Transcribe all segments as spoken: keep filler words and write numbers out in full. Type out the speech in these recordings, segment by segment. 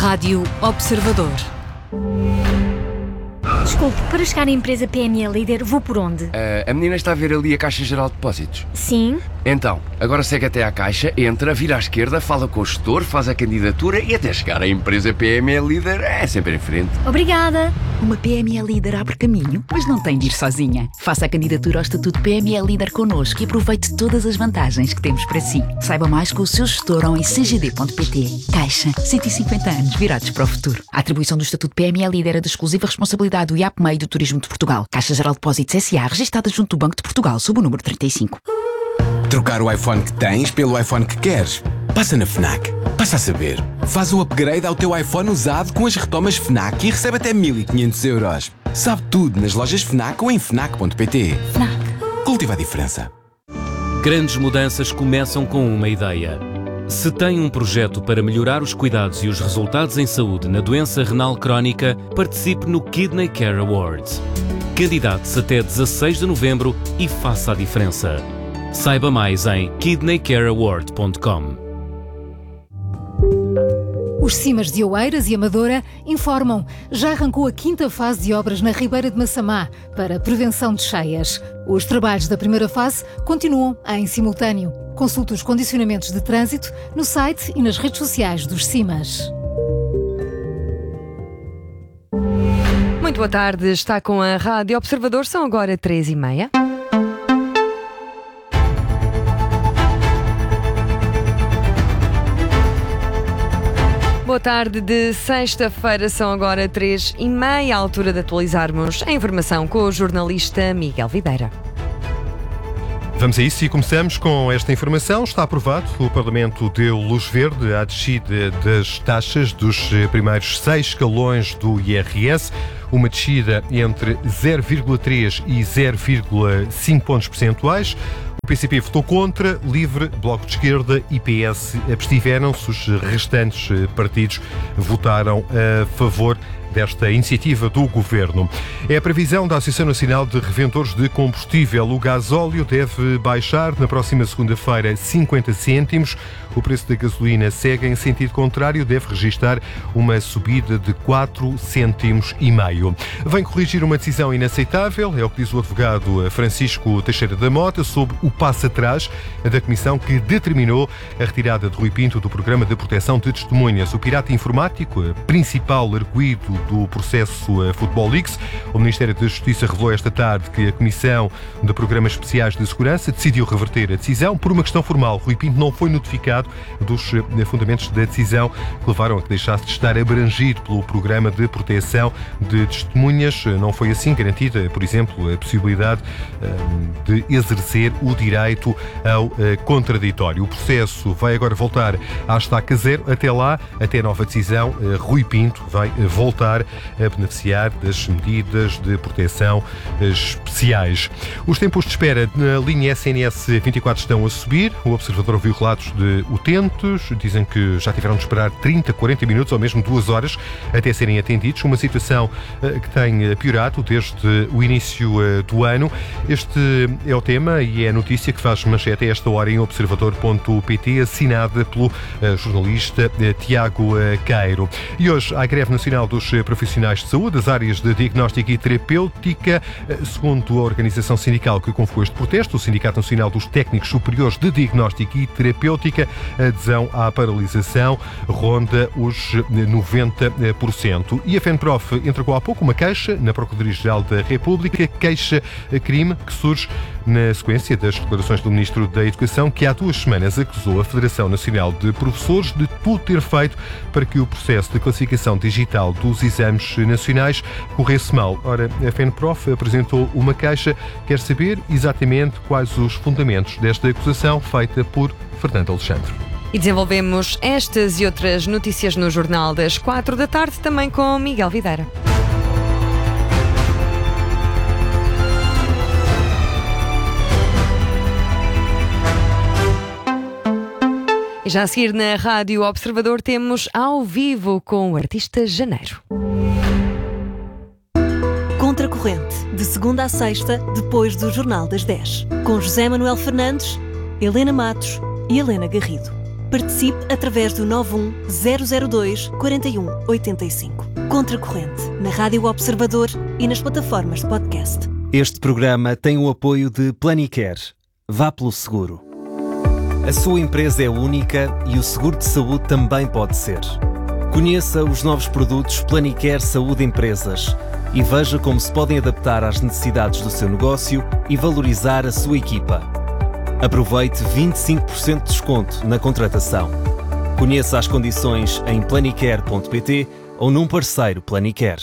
Rádio Observador. Desculpe, para chegar à empresa P M E Líder, vou por onde? Uh, a menina está a ver ali a Caixa Geral de Depósitos. Sim. Então, agora segue até à caixa, entra, vira à esquerda, fala com o gestor, faz a candidatura e até chegar à empresa P M E Líder é sempre em frente. Obrigada. Uma P M E Líder abre caminho, mas não tem de ir sozinha. Faça a candidatura ao Estatuto P M E Líder connosco e aproveite todas as vantagens que temos para si. Saiba mais com o seu gestor ou em c g d ponto p t. Caixa, cento e cinquenta anos virados para o futuro. A atribuição do Estatuto P M E Líder é de exclusiva responsabilidade do I A P M E I do Turismo de Portugal. Caixa Geral de Depósitos S A, registada junto do Banco de Portugal, sob o número trinta e cinco. Trocar o iPhone que tens pelo iPhone que queres? Passa na FNAC. Passa a saber. Faz o upgrade ao teu iPhone usado com as retomas FNAC e recebe até mil e quinhentos euros. Sabe tudo nas lojas FNAC ou em fnac ponto p t. FNAC. Cultiva a diferença. Grandes mudanças começam com uma ideia. Se tem um projeto para melhorar os cuidados e os resultados em saúde na doença renal crónica, participe no Kidney Care Awards. Candidate-se até dezasseis de novembro e faça a diferença. Saiba mais em kidney care award ponto com. Os Cimas de Oeiras e Amadora informam. Já arrancou a quinta fase de obras na Ribeira de Massamá para prevenção de cheias. Os trabalhos da primeira fase continuam em simultâneo. Consulte os condicionamentos de trânsito no site e nas redes sociais dos Cimas. Muito boa tarde, está com a Rádio Observador, são agora três e meia. Boa tarde de sexta-feira, são agora três e meia, à altura de atualizarmos a informação com o jornalista Miguel Videira. Vamos a isso e começamos com esta informação. Está aprovado, o Parlamento deu luz verde à descida das taxas dos primeiros seis escalões do I R S, uma descida entre zero vírgula três e zero vírgula cinco pontos percentuais. O P C P votou contra, Livre, Bloco de Esquerda e P S abstiveram-se. Os restantes partidos votaram a favor desta iniciativa do Governo. É a previsão da Associação Nacional de Revendedores de Combustível. O gasóleo deve baixar na próxima segunda-feira cinquenta cêntimos. O preço da gasolina segue em sentido contrário, deve registrar uma subida de quatro cêntimos e meio. Vem corrigir uma decisão inaceitável, é o que diz o advogado Francisco Teixeira da Mota, sobre o passo atrás da comissão que determinou a retirada de Rui Pinto do Programa de Proteção de Testemunhas. O pirata informático, principal arguido do processo Futebol Leaks. O Ministério da Justiça revelou esta tarde que a Comissão de Programas Especiais de Segurança decidiu reverter a decisão por uma questão formal. Rui Pinto não foi notificado dos fundamentos da decisão que levaram a que deixasse de estar abrangido pelo Programa de Proteção de Testemunhas. Não foi assim garantida, por exemplo, a possibilidade de exercer o direito ao contraditório. O processo vai agora voltar à estaca zero. Até lá, até nova decisão, Rui Pinto vai voltar a beneficiar das medidas de proteção especiais. Os tempos de espera na linha S N S vinte e quatro estão a subir. O Observador ouviu relatos de utentes. Dizem que já tiveram de esperar trinta, quarenta minutos ou mesmo duas horas até serem atendidos. Uma situação que tem piorado desde o início do ano. Este é o tema e é a notícia que faz manchete a esta hora em observador ponto p t, assinada pelo jornalista Tiago Queiro. E hoje há a greve nacional dos profissionais de saúde, das áreas de diagnóstica e terapêutica. Segundo a organização sindical que convocou este protesto, o Sindicato Nacional dos Técnicos Superiores de Diagnóstica e Terapêutica, a adesão à paralisação ronda os noventa por cento. E a FENPROF entregou há pouco uma queixa na Procuradoria-Geral da República, queixa-crime que surge na sequência das declarações do Ministro da Educação, que há duas semanas acusou a Federação Nacional de Professores de tudo ter feito para que o processo de classificação digital dos exames nacionais corresse mal. Ora, a FENPROF apresentou uma queixa, quer saber exatamente quais os fundamentos desta acusação feita por Fernando Alexandre. E desenvolvemos estas e outras notícias no Jornal das quatro da tarde, também com Miguel Videira. E já a seguir na Rádio Observador temos Ao Vivo com o artista Janeiro. Contracorrente, de segunda a sexta, depois do Jornal das dez. Com José Manuel Fernandes, Helena Matos e Helena Garrido. Participe através do nove um zero zero dois quatro um oito cinco. Contracorrente, na Rádio Observador e nas plataformas de podcast. Este programa tem o apoio de Planicare. Vá pelo seguro. A sua empresa é única e o seguro de saúde também pode ser. Conheça os novos produtos Planicare Saúde Empresas e veja como se podem adaptar às necessidades do seu negócio e valorizar a sua equipa. Aproveite vinte e cinco por cento de desconto na contratação. Conheça as condições em planicare ponto pt ou num parceiro Planicare.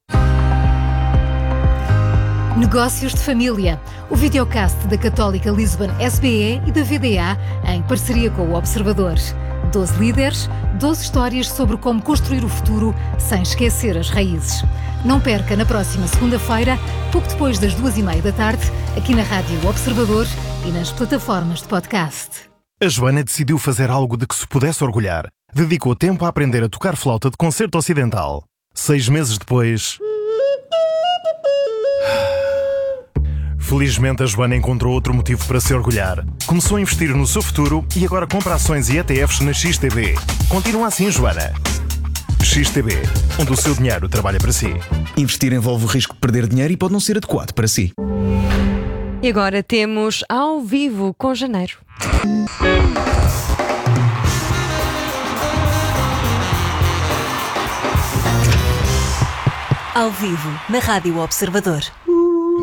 Negócios de Família, o videocast da Católica Lisbon S B E e da V D A em parceria com o Observador. doze líderes, doze histórias sobre como construir o futuro sem esquecer as raízes. Não perca na próxima segunda-feira, pouco depois das duas e meia da tarde, aqui na Rádio Observador e nas plataformas de podcast. A Joana decidiu fazer algo de que se pudesse orgulhar. Dedicou tempo a aprender a tocar flauta de concerto ocidental. Seis meses depois... Felizmente, a Joana encontrou outro motivo para se orgulhar. Começou a investir no seu futuro e agora compra ações e E T Fs na X T B. Continua assim, Joana. X T B, onde o seu dinheiro trabalha para si. Investir envolve o risco de perder dinheiro e pode não ser adequado para si. E agora temos Ao Vivo com Janeiro. Ao vivo, na Rádio Observador.